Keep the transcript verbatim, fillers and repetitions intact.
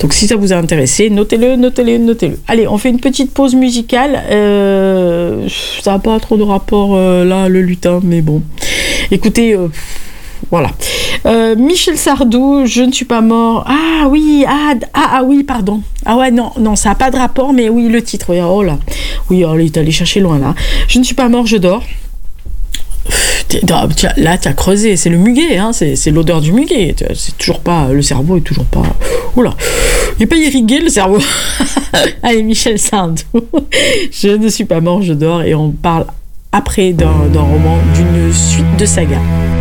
Donc si ça vous a intéressé, notez-le, notez-le, notez-le. Allez, on fait une petite pause musicale. Euh, ça n'a pas trop de rapport euh, là, le lutin, mais bon. Écoutez, euh, voilà. Euh, Michel Sardou, Je ne suis pas mort. Ah oui, ah, ah, ah oui, pardon. Ah ouais, non, non, ça n'a pas de rapport, mais oui, le titre. Oui, oh là. Oui, oh, il est allé chercher loin là. Je ne suis pas mort, je dors. Là, tu as creusé, c'est le muguet, hein, c'est, c'est l'odeur du muguet. C'est toujours pas, le cerveau est toujours pas. Oula, il n'est pas irrigué le cerveau. Allez, Michel Sardou, Je ne suis pas mort, je dors, et on parle après d'un, d'un roman, d'une suite de sagas.